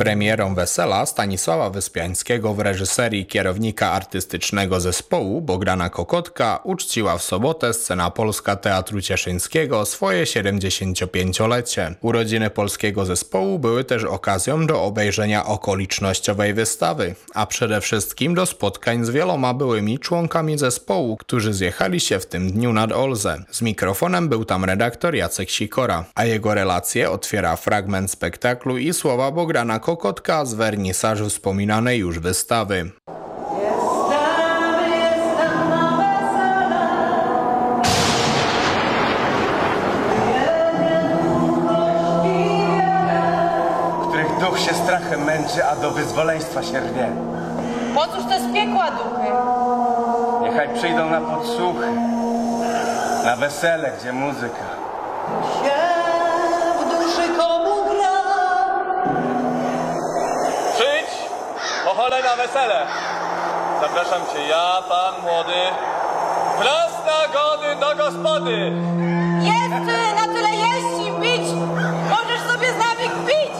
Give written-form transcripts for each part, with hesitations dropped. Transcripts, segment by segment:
Premierą Wesela Stanisława Wyspiańskiego w reżyserii kierownika artystycznego zespołu Bogdana Kokotka uczciła w sobotę Scena Polska Teatru Cieszyńskiego swoje 75-lecie. Urodziny polskiego zespołu były też okazją do obejrzenia okolicznościowej wystawy, a przede wszystkim do spotkań z wieloma byłymi członkami zespołu, którzy zjechali się w tym dniu nad Olzę. Z mikrofonem był tam redaktor Jacek Sikora, a jego relację otwiera fragment spektaklu i słowa Bogdana Kokotka z wernisażu wspominanej już wystawy. Których duch się strachem męczy, a do wyzwoleństwa się rwie. Po cóż te z piekła duchy? Niechaj przyjdą na podsłuchy, na wesele, gdzie muzyka. Się w duszy komu gra? Przyjdź, ochole na wesele. Zapraszam cię ja, pan młody. Wraz na gody do gospody. Jest na tyle jeść i pić. Możesz sobie z nami kpić.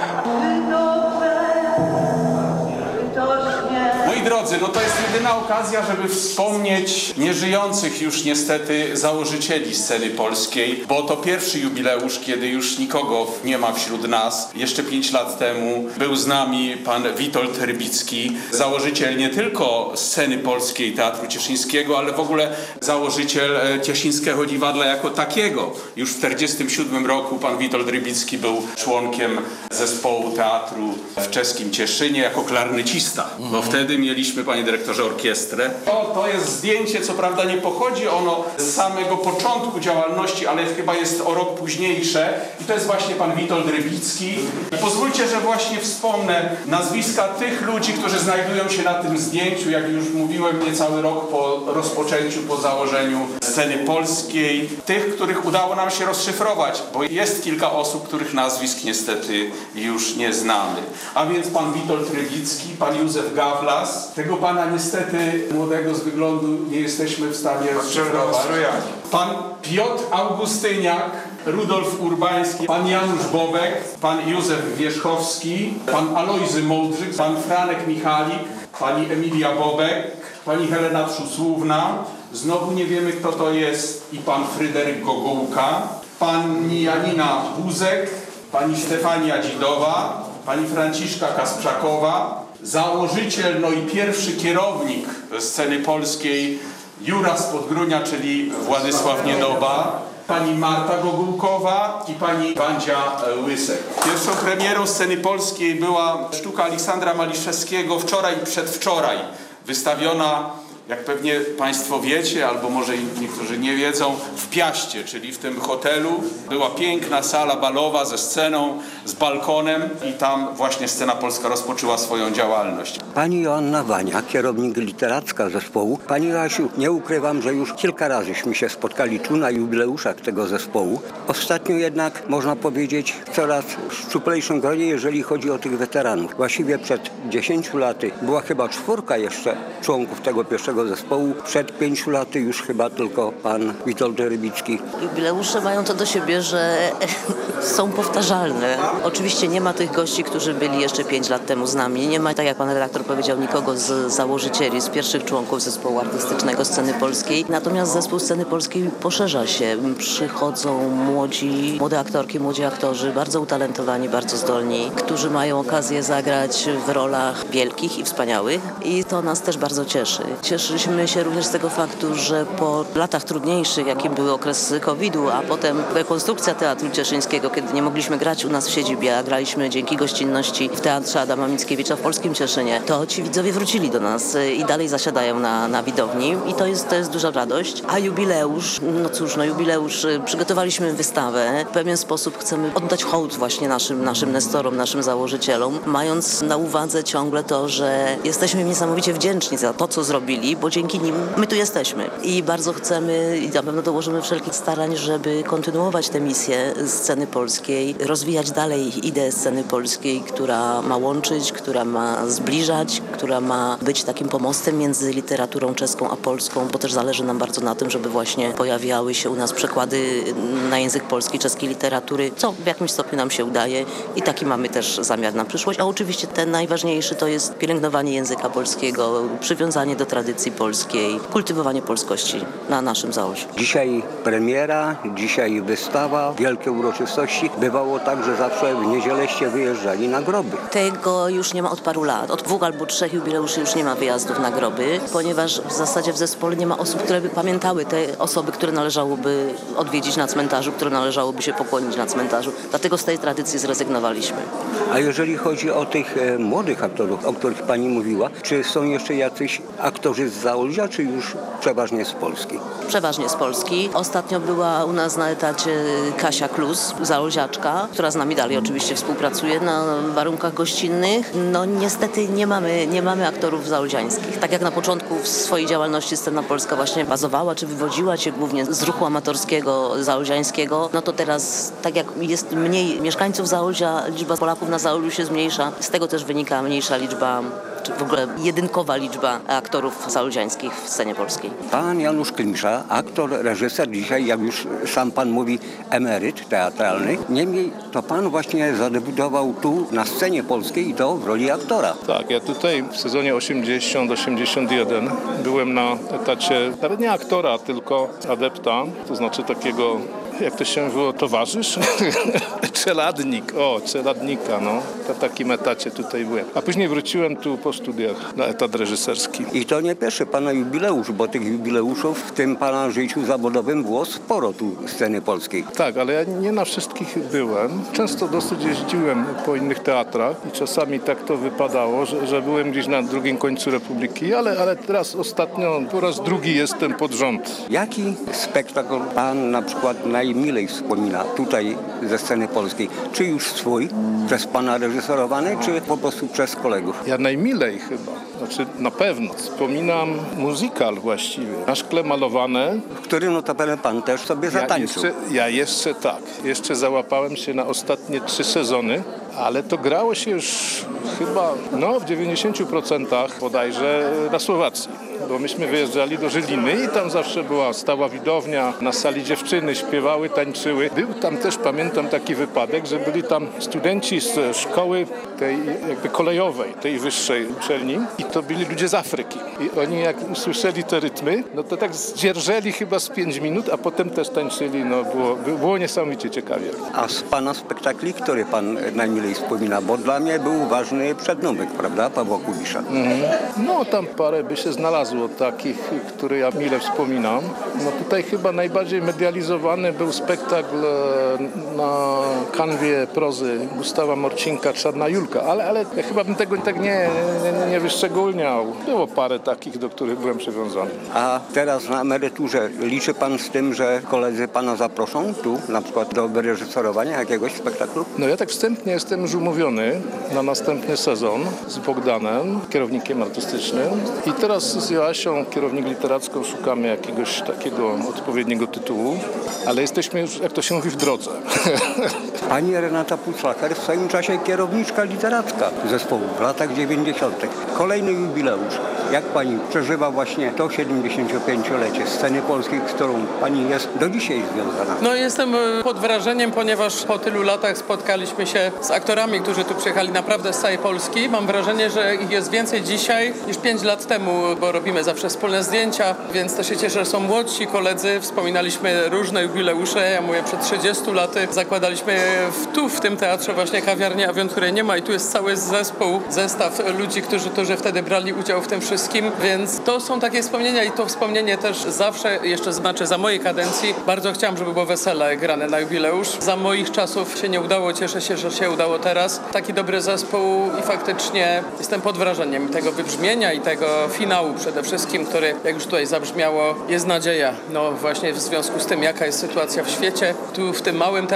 Moi drodzy, to jest jedyna okazja, żeby wspomnieć nieżyjących już niestety założycieli sceny polskiej, bo to pierwszy jubileusz, kiedy już nikogo nie ma wśród nas. Jeszcze 5 lat temu był z nami pan Witold Rybicki, założyciel nie tylko sceny polskiej Teatru Cieszyńskiego, ale w ogóle założyciel Cieszyńskiego Dziwadła jako takiego. Już w 1947 roku pan Witold Rybicki był członkiem zespołu teatru w czeskim Cieszynie jako klarnecista, bo wtedy mieliśmy, panie dyrektorze, orkiestrę. To jest zdjęcie, co prawda nie pochodzi ono z samego początku działalności, ale chyba jest o rok późniejsze i to jest właśnie pan Witold Rybicki. I pozwólcie, że właśnie wspomnę nazwiska tych ludzi, którzy znajdują się na tym zdjęciu, jak już mówiłem, niecały rok po rozpoczęciu, po założeniu sceny polskiej. Tych, których udało nam się rozszyfrować, bo jest kilka osób, których nazwisk niestety już nie znamy. A więc pan Witold Rybicki, pan Józef Gawlas. Tego pana niestety młodego z wyglądu nie jesteśmy w stanie rozszyfrować. Pan Piotr Augustyniak, Rudolf Urbański, pan Janusz Bobek, pan Józef Wierzchowski, pan Alojzy Mołdrzyk, pan Franek Michalik, pani Emilia Bobek, pani Helena Trzusłówna. Znowu nie wiemy, kto to jest, i pan Fryderyk Gogołka, pani Janina Buzek, pani Stefania Dzidowa, pani Franciszka Kasprzakowa, założyciel, i pierwszy kierownik sceny polskiej Jura z Podgrónia, czyli Władysław Niedoba, pani Marta Gogołkowa i pani Wandzia Łysek. Pierwszą premierą sceny polskiej była sztuka Aleksandra Maliszewskiego wczoraj i przedwczoraj, wystawiona, jak pewnie państwo wiecie, albo może niektórzy nie wiedzą, w Piaście, czyli w tym hotelu. Była piękna sala balowa ze sceną, z balkonem i tam właśnie Scena Polska rozpoczęła swoją działalność. Pani Joanna Wania, kierownik literacka zespołu. Pani Joasiu, nie ukrywam, że już kilka razyśmy się spotkali tu na jubileuszach tego zespołu. Ostatnio jednak, można powiedzieć, w coraz szczuplejszym gronie, jeżeli chodzi o tych weteranów. Właściwie przed 10 laty była chyba 4 jeszcze członków tego pierwszego zespołu. Przed 5 laty już chyba tylko pan Witold Rybicki. Jubileusze mają to do siebie, że są powtarzalne. Oczywiście nie ma tych gości, którzy byli jeszcze 5 lat temu z nami. Nie ma, tak jak pan redaktor powiedział, nikogo z założycieli, z pierwszych członków zespołu artystycznego Sceny Polskiej. Natomiast zespół Sceny Polskiej poszerza się. Przychodzą młode aktorki, młodzi aktorzy, bardzo utalentowani, bardzo zdolni, którzy mają okazję zagrać w rolach wielkich i wspaniałych. I to nas też bardzo cieszy. Cieszyliśmy się również z tego faktu, że po latach trudniejszych, jakim był okres COVID-u, a potem rekonstrukcja Teatru Cieszyńskiego, kiedy nie mogliśmy grać u nas w siedzibie, a graliśmy dzięki gościnności w Teatrze Adama Mickiewicza w polskim Cieszynie, to ci widzowie wrócili do nas i dalej zasiadają na widowni i to jest duża radość. A jubileusz, jubileusz, przygotowaliśmy wystawę. W pewien sposób chcemy oddać hołd właśnie naszym nestorom, naszym założycielom, mając na uwadze ciągle to, że jesteśmy niesamowicie wdzięczni za to, co zrobili, Polski, bo dzięki nim my tu jesteśmy. I bardzo chcemy i na pewno dołożymy wszelkich starań, żeby kontynuować tę misję sceny polskiej, rozwijać dalej ideę sceny polskiej, która ma łączyć, która ma zbliżać, która ma być takim pomostem między literaturą czeską a polską, bo też zależy nam bardzo na tym, żeby właśnie pojawiały się u nas przekłady na język polski, czeskiej literatury, co w jakimś stopniu nam się udaje i taki mamy też zamiar na przyszłość. A oczywiście ten najważniejszy to jest pielęgnowanie języka polskiego, przywiązanie do tradycji polskiej, kultywowanie polskości na naszym Zaolziu. Dzisiaj premiera, dzisiaj wystawa, wielkie uroczystości. Bywało tak, że zawsze w niedzieleście wyjeżdżali na groby. Tego już nie ma od paru lat. Od 2 albo 3 jubileuszy już nie ma wyjazdów na groby, ponieważ w zasadzie w zespole nie ma osób, które by pamiętały te osoby, które należałoby odwiedzić na cmentarzu, które należałoby się pokłonić na cmentarzu. Dlatego z tej tradycji zrezygnowaliśmy. A jeżeli chodzi o tych młodych aktorów, o których pani mówiła, czy są jeszcze jacyś aktorzy z Zaolzia, czy już przeważnie z Polski? Przeważnie z Polski. Ostatnio była u nas na etacie Kasia Klus, zaolziaczka, która z nami dalej oczywiście współpracuje na warunkach gościnnych. No niestety nie mamy aktorów zaolziańskich. Tak jak na początku w swojej działalności Scena Polska właśnie bazowała, czy wywodziła się głównie z ruchu amatorskiego, zaolziańskiego, no to teraz tak jak jest mniej mieszkańców Zaolzia, liczba Polaków na Zaolziu się zmniejsza. Z tego też wynika mniejsza liczba, czy w ogóle jedynkowa liczba aktorów zaolziańskich w scenie polskiej. Pan Janusz Klimsza, aktor, reżyser, dzisiaj jak już sam pan mówi emeryt teatralny. Niemniej to pan właśnie zadebiutował tu na scenie polskiej i to w roli aktora. Tak, ja tutaj w sezonie 80-81 byłem na etacie nawet nie aktora, tylko adepta, to znaczy takiego, jak to się mówiło, towarzysz? Czeladnika, no. Na takim etacie tutaj byłem. A później wróciłem tu po studiach na etat reżyserski. I to nie pierwszy pana jubileusz, bo tych jubileuszów w tym pana życiu zawodowym było sporo tu sceny polskiej. Tak, ale ja nie na wszystkich byłem. Często dosyć jeździłem po innych teatrach i czasami tak to wypadało, że byłem gdzieś na drugim końcu Republiki, ale teraz ostatnio po raz drugi jestem pod rząd. Jaki spektakl pan na przykład najmilej wspomina tutaj ze sceny polskiej? Czy już swój, przez pana reżyserowany, czy po prostu przez kolegów? Ja najmilej chyba, znaczy na pewno wspominam musical właściwie. Na szkle malowane. W którym notabene pan też sobie zatańczył. Ja jeszcze załapałem się na ostatnie 3 sezony, ale to grało się już chyba w 90% bodajże na Słowacji. Bo myśmy wyjeżdżali do Żyliny i tam zawsze była stała widownia, na sali dziewczyny śpiewały, tańczyły. Był tam też, pamiętam, taki wypadek, że byli tam studenci z szkoły tej jakby kolejowej, tej wyższej uczelni i to byli ludzie z Afryki. I oni jak usłyszeli te rytmy, no to tak zdzierżeli chyba z 5 minut, a potem też tańczyli, było niesamowicie ciekawie. A z pana spektakli, który pan najmilej wspomina? Bo dla mnie był ważny Przednówek, prawda, Pawła Kubisza? No tam parę by się znalazło takich, które ja mile wspominam. No tutaj chyba najbardziej medializowany był spektakl na kanwie prozy Gustawa Morcinka Czarna Julka, ale ja chyba bym tego tak nie wyszczególniał. Było parę takich, do których byłem przywiązany. A teraz na emeryturze liczy pan z tym, że koledzy pana zaproszą tu na przykład do wyreżyserowania jakiegoś spektaklu? No ja tak wstępnie jestem już umówiony na następny sezon z Bogdanem, kierownikiem artystycznym i teraz z Joasią, kierownik literacką, szukamy jakiegoś takiego odpowiedniego tytułu, ale jesteśmy już, jak to się mówi, w drodze. Pani Renata Puclacher w swoim czasie kierowniczka literacka zespołu w latach 90. Kolejny jubileusz. Jak pani przeżywa właśnie to 75-lecie sceny polskiej, z którą pani jest do dzisiaj związana? No jestem pod wrażeniem, ponieważ po tylu latach spotkaliśmy się z aktorami, którzy tu przyjechali naprawdę z całej Polski. Mam wrażenie, że ich jest więcej dzisiaj niż 5 lat temu, bo robimy zawsze wspólne zdjęcia, więc to się cieszę, że są młodsi koledzy. Wspominaliśmy różne jubileusze. Ja mówię, przed 30 laty zakładaliśmy w tym teatrze właśnie kawiarnię Avion, której nie ma i tu jest cały zestaw ludzi, którzy wtedy brali udział w tym wszystkim, więc to są takie wspomnienia i to wspomnienie też zawsze, jeszcze znaczy za mojej kadencji, bardzo chciałam, żeby było wesele grane na jubileusz. Za moich czasów się nie udało, cieszę się, że się udało teraz. Taki dobry zespół i faktycznie jestem pod wrażeniem tego wybrzmienia i tego finału przede wszystkim, który, jak już tutaj zabrzmiało, jest nadzieja. No właśnie w związku z tym, jaka jest sytuacja w świecie. Tu w tym małym teatrze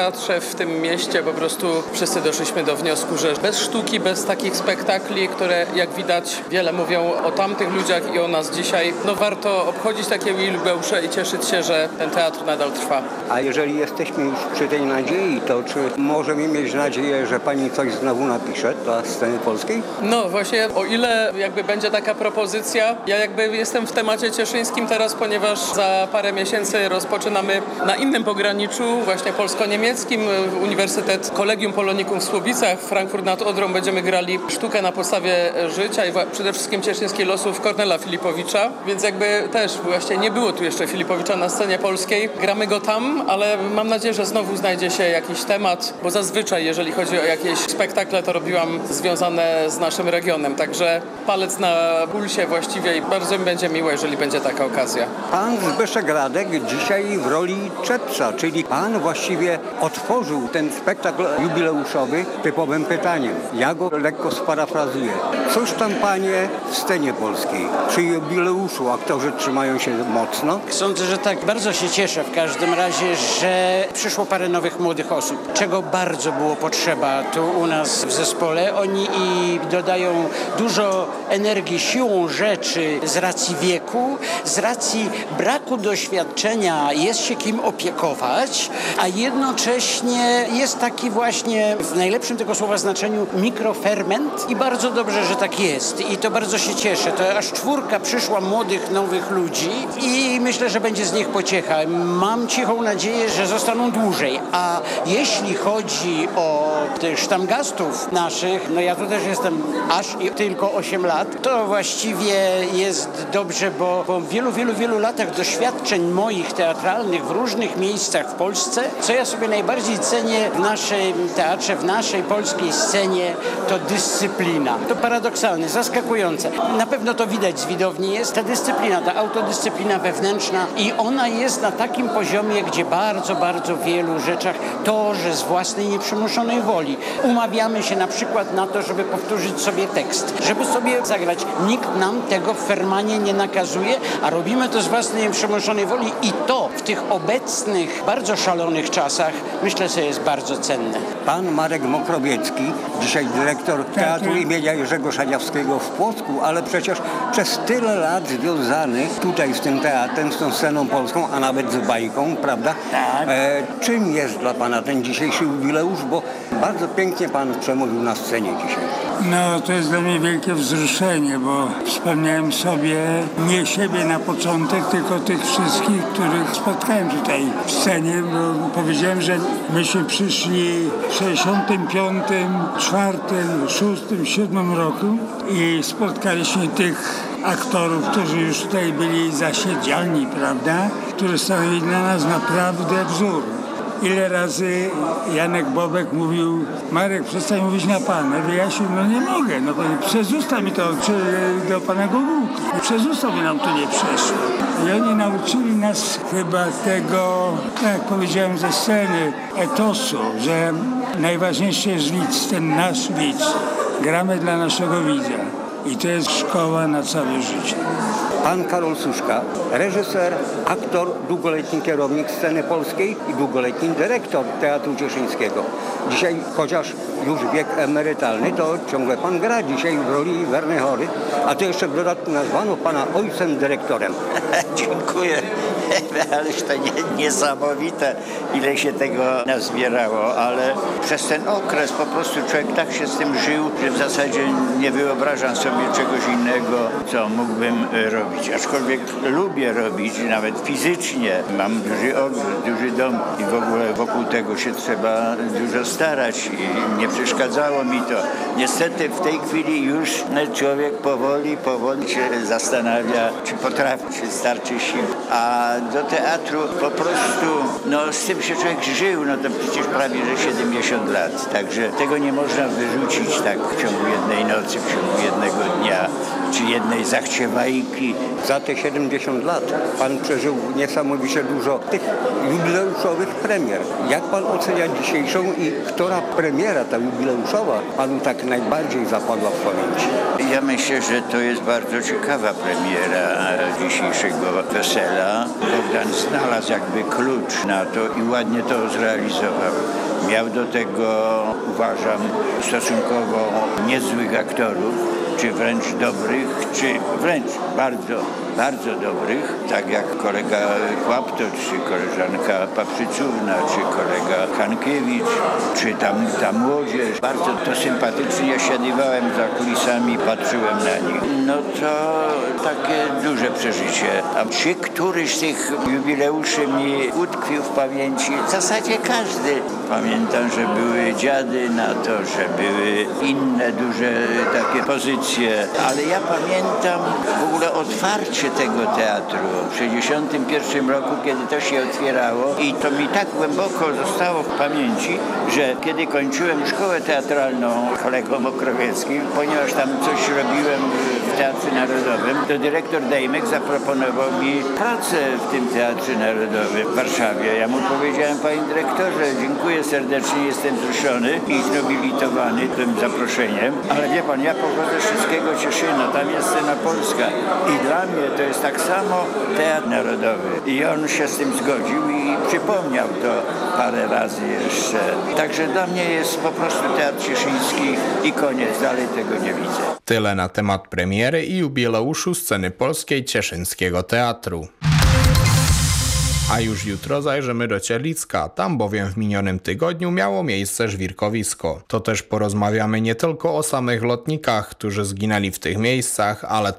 teatrze w tym mieście po prostu wszyscy doszliśmy do wniosku, że bez sztuki, bez takich spektakli, które jak widać wiele mówią o tamtych ludziach i o nas dzisiaj, no warto obchodzić takie jubileusze i cieszyć się, że ten teatr nadal trwa. A jeżeli jesteśmy już przy tej nadziei, to czy możemy mieć nadzieję, że pani coś znowu napisze dla sceny polskiej? No właśnie, o ile jakby będzie taka propozycja, ja jakby jestem w temacie cieszyńskim teraz, ponieważ za parę miesięcy rozpoczynamy na innym pograniczu, właśnie polsko-niemieckim, Uniwersytet Collegium Polonicum w Słubicach, Frankfurt nad Odrą, będziemy grali sztukę na podstawie życia i przede wszystkim cieszyńskich losów Kornela Filipowicza, więc jakby też właśnie nie było tu jeszcze Filipowicza na scenie polskiej. Gramy go tam, ale mam nadzieję, że znowu znajdzie się jakiś temat, bo zazwyczaj jeżeli chodzi o jakieś spektakle, to robiłam związane z naszym regionem, także palec na pulsie właściwie i bardzo mi będzie miło, jeżeli będzie taka okazja. Pan Zbyszek Radek dzisiaj w roli Czepca, czyli pan właściwie otworzył ten spektakl jubileuszowy typowym pytaniem. Ja go lekko sparafrazuję. Cóż tam panie w scenie polskiej? Przy jubileuszu aktorzy trzymają się mocno? Sądzę, że tak. Bardzo się cieszę w każdym razie, że przyszło parę nowych młodych osób, czego bardzo było potrzeba tu u nas w zespole. Oni i dodają dużo energii siłą rzeczy z racji wieku, z racji braku doświadczenia, jest się kim opiekować, a jednocześnie jest taki właśnie w najlepszym tego słowa znaczeniu mikroferment i bardzo dobrze, że tak jest i to bardzo się cieszę. To aż 4 przyszła młodych, nowych ludzi i myślę, że będzie z nich pociecha. Mam cichą nadzieję, że zostaną dłużej, a jeśli chodzi o tych sztamgastów naszych, no ja tu też jestem aż i tylko 8 lat, to właściwie jest dobrze, bo po wielu latach doświadczeń moich teatralnych w różnych miejscach w Polsce, co ja sobie najbardziej cenię w naszym teatrze, w naszej polskiej scenie, to dyscyplina. To paradoksalne, zaskakujące. Na pewno to widać z widowni, jest ta dyscyplina, ta autodyscyplina wewnętrzna i ona jest na takim poziomie, gdzie bardzo wielu rzeczach to, że z własnej nieprzymuszonej woli umawiamy się na przykład na to, żeby powtórzyć sobie tekst, żeby sobie zagrać. Nikt nam tego w fermanie nie nakazuje, a robimy to z własnej nieprzymuszonej woli i to w tych obecnych, bardzo szalonych czasach, myślę sobie, jest bardzo cenne. Pan Marek Mokrowiecki, dzisiaj dyrektor Teatru imienia Jerzego Szaniawskiego w Płocku, ale przecież przez tyle lat związany tutaj z tym teatrem, z tą sceną polską, a nawet z bajką, prawda? Tak. Czym jest dla pana ten dzisiejszy jubileusz, bo bardzo pięknie pan przemówił na scenie dzisiaj. No, to jest dla mnie wielkie wzruszenie, bo wspomniałem sobie nie siebie na początek, tylko tych wszystkich, których spotkałem tutaj w scenie, bo powiedziałem, że myśmy przyszli w 65, 4, 6, 7 roku i spotkaliśmy tych aktorów, którzy już tutaj byli zasiedzialni, prawda, którzy stanowili dla nas naprawdę wzór. Ile razy Janek Bobek mówił: Marek, przestań mówić na pan. Ja wyjaśnił, no nie mogę, no przez usta mi to, czy do pana Gogułki. Przez usta by nam to nie przeszło. I oni nauczyli nas chyba tego, tak jak powiedziałem ze sceny, etosu, że najważniejszy jest widz, ten nasz widz. Gramy dla naszego widza. I to jest szkoła na całe życie. Pan Karol Suszka, reżyser, aktor, długoletni kierownik sceny polskiej i długoletni dyrektor Teatru Cieszyńskiego. Dzisiaj, chociaż już wiek emerytalny, to ciągle pan gra dzisiaj w roli Werny Chory, a to jeszcze w dodatku nazwano pana ojcem dyrektorem. Dziękuję, ależ to niesamowite, ile się tego nazbierało, ale przez ten okres po prostu człowiek tak się z tym żył, że w zasadzie nie wyobrażam sobie czegoś innego, co mógłbym robić. Aczkolwiek lubię robić, nawet fizycznie. Mam duży ogród, duży dom i w ogóle wokół tego się trzeba dużo starać i nie przeszkadzało mi to. Niestety w tej chwili już człowiek powoli się zastanawia, czy potrafi, czy starczy sił. A do teatru po prostu, no z tym się człowiek żył, no to przecież prawie że 70 lat. Także tego nie można wyrzucić tak w ciągu jednej nocy, w ciągu jednego dnia, czy jednej zachciewajki. Za te 70 lat pan przeżył niesamowicie dużo tych jubileuszowych premier. Jak pan ocenia dzisiejszą i która premiera ta jubileuszowa panu tak najbardziej zapadła w pamięci? Ja myślę, że to jest bardzo ciekawa premiera dzisiejszego wesela. Bogdan znalazł jakby klucz na to i ładnie to zrealizował. Miał do tego, uważam, stosunkowo niezłych aktorów, czy wręcz dobrych, czy wręcz bardzo dobrych, tak jak kolega Kłapto, czy koleżanka Paprzycówna, czy kolega Hankiewicz, czy ta młodzież. Bardzo to sympatycznie siadywałem za kulisami, patrzyłem na nich. No to takie duże przeżycie. A czy któryś z tych jubileuszy mi utkwił w pamięci? W zasadzie każdy. Pamiętam, że były dziady na to, że były inne duże takie pozycje, ale ja pamiętam w ogóle otwarcie tego teatru w 1961 roku, kiedy to się otwierało i to mi tak głęboko zostało w pamięci, że kiedy kończyłem szkołę teatralną kolegą Okrowieckim, ponieważ tam coś robiłem w Teatrze Narodowym, to dyrektor Dejmek zaproponował mi pracę w tym Teatrze Narodowym w Warszawie. Ja mu powiedziałem: panie dyrektorze, dziękuję serdecznie, jestem wzruszony i znobilitowany tym zaproszeniem, ale wie pan, ja pochodzę z Szybskiego Cieszyna, tam jest scena polska i dla mnie to jest tak samo Teatr Narodowy. I on się z tym zgodził i przypomniał to parę razy jeszcze. Także dla mnie jest po prostu Teatr Cieszyński i koniec, dalej tego nie widzę. Tyle na temat premiery i jubileuszu sceny polskiej Cieszyńskiego Teatru. A już jutro zajrzymy do Cielicka, tam bowiem w minionym tygodniu miało miejsce żwirkowisko. To też porozmawiamy nie tylko o samych lotnikach, którzy zginęli w tych miejscach, ale